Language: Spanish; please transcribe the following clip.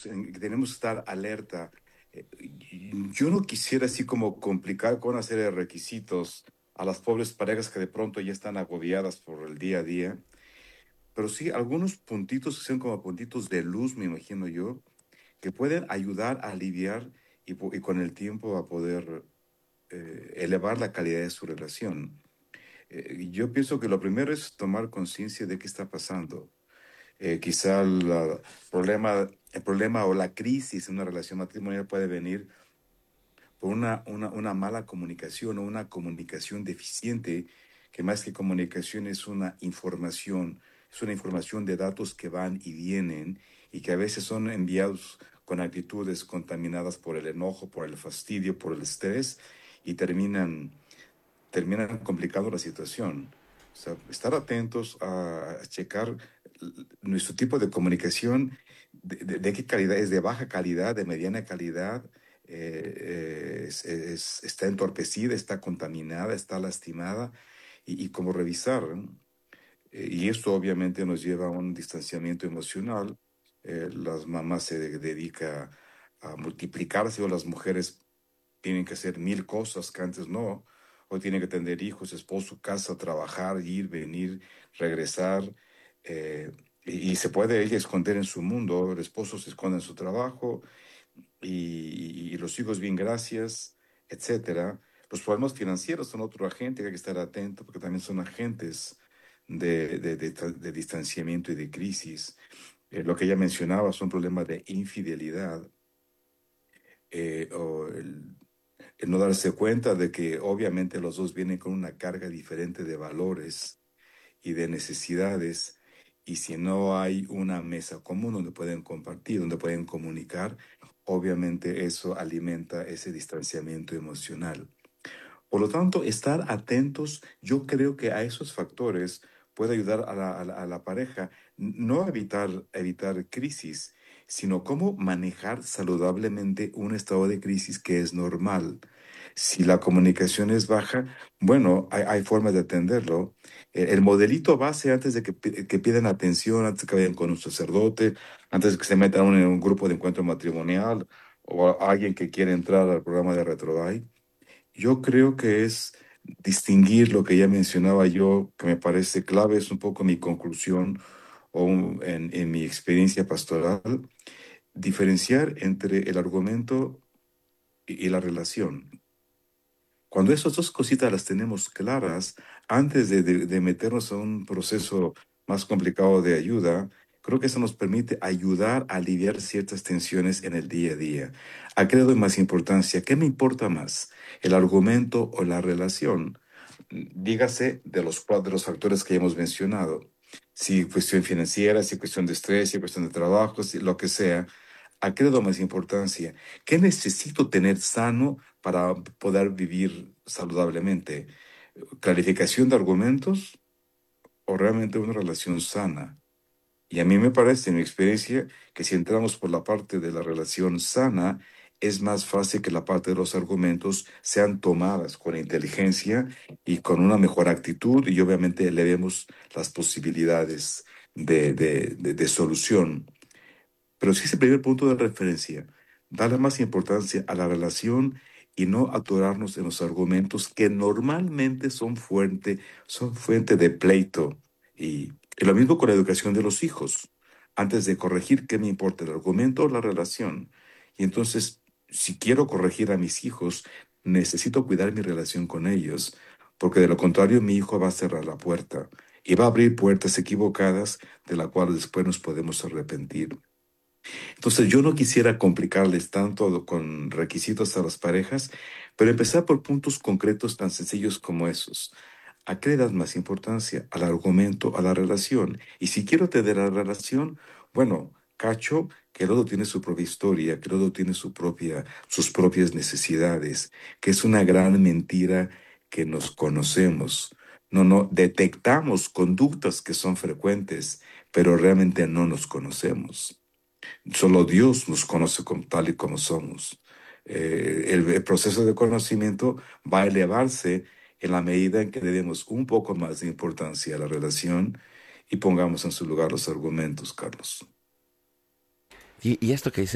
en que tenemos que estar alerta. Yo no quisiera así como complicar con una serie de requisitos a las pobres parejas que de pronto ya están agobiadas por el día a día, pero sí algunos puntitos que sean como puntitos de luz, me imagino yo, que pueden ayudar a aliviar y con el tiempo a poder elevar la calidad de su relación. Yo pienso que lo primero es tomar conciencia de qué está pasando. Quizá el problema o la crisis en una relación matrimonial puede venir por una mala comunicación o una comunicación deficiente, que más que comunicación es una información de datos que van y vienen y que a veces son enviados con actitudes contaminadas por el enojo, por el fastidio, por el estrés y terminan complicando la situación. O sea, estar atentos a checar nuestro tipo de comunicación, de qué calidad, es de baja calidad, de mediana calidad, está entorpecida, está contaminada, está lastimada, y cómo revisar, ¿no? Y esto obviamente nos lleva a un distanciamiento emocional. Las mamás dedican a multiplicarse o las mujeres tienen que hacer mil cosas que antes no. Hoy tienen que tener hijos, esposo, casa, trabajar, ir, venir, regresar. eh, y se puede ella esconder en su mundo, el esposo se esconde en su trabajo y los hijos bien gracias, etcétera. Los problemas financieros son otro agente que hay que estar atento porque también son agentes de distanciamiento y de crisis. Lo que ella mencionaba son problemas de infidelidad o el no darse cuenta de que obviamente los dos vienen con una carga diferente de valores y de necesidades, y si no hay una mesa común donde pueden compartir, donde pueden comunicar, obviamente eso alimenta ese distanciamiento emocional. Por lo tanto, estar atentos, yo creo que a esos factores puede ayudar a la pareja, no a evitar crisis, sino cómo manejar saludablemente un estado de crisis que es normal. Si la comunicación es baja, bueno, hay formas de atenderlo. El modelito base antes de que pidan atención, antes de que vayan con un sacerdote, antes de que se metan en un grupo de encuentro matrimonial o a alguien que quiere entrar al programa de RetroDai, yo creo que es distinguir lo que ya mencionaba yo, que me parece clave, es un poco mi conclusión en mi experiencia pastoral, diferenciar entre el argumento y la relación. Cuando esas dos cositas las tenemos claras, antes de meternos a un proceso más complicado de ayuda, creo que eso nos permite ayudar a aliviar ciertas tensiones en el día a día. ¿A qué le doy más importancia? ¿Qué me importa más? ¿El argumento o la relación? Dígase de los factores que ya hemos mencionado. Si cuestión financiera, si cuestión de estrés, si cuestión de trabajo, si lo que sea. ¿A qué le doy más importancia? ¿Qué necesito tener sano para poder vivir saludablemente? ¿Clarificación de argumentos o realmente una relación sana? Y a mí me parece, en mi experiencia, que si entramos por la parte de la relación sana, es más fácil que la parte de los argumentos sean tomadas con inteligencia y con una mejor actitud, y obviamente le vemos las posibilidades de solución. Pero sí ese primer punto de referencia, darle más importancia a la relación y no atorarnos en los argumentos que normalmente son fuente de pleito. Y lo mismo con la educación de los hijos. Antes de corregir, ¿qué me importa, el argumento o la relación? Y entonces, si quiero corregir a mis hijos, necesito cuidar mi relación con ellos, porque de lo contrario mi hijo va a cerrar la puerta y va a abrir puertas equivocadas de las cuales después nos podemos arrepentir. Entonces yo no quisiera complicarles tanto con requisitos a las parejas, pero empezar por puntos concretos tan sencillos como esos. ¿A qué le das más importancia? ¿Al argumento, a la relación? Y si quiero tener la relación, bueno, cacho que el otro tiene su propia historia, que el otro tiene sus propias necesidades, que es una gran mentira que nos conocemos. No, detectamos conductas que son frecuentes, pero realmente no nos conocemos. Solo Dios nos conoce tal y como somos. El proceso de conocimiento va a elevarse en la medida en que le demos un poco más de importancia a la relación y pongamos en su lugar los argumentos, Carlos. Y esto que dice